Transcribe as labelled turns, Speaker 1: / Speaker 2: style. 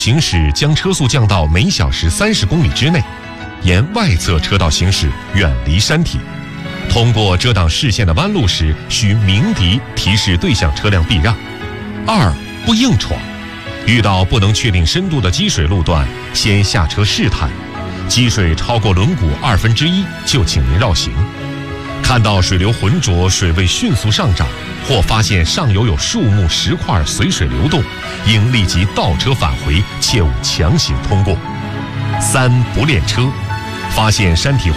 Speaker 1: 行驶将车速降到每小时30公里之内，沿外侧车道行驶，远离山体。通过遮挡视线的弯路时，需鸣笛提示对向车辆避让。2、不硬闯，遇到不能确定深度的积水路段，先下车试探，积水超过轮毂1/2就请您绕行。看到水流浑浊，水位迅速上涨，或发现上游有树木石块随水流动，应立即倒车返回，切勿强行通过。3、不练车，发现山体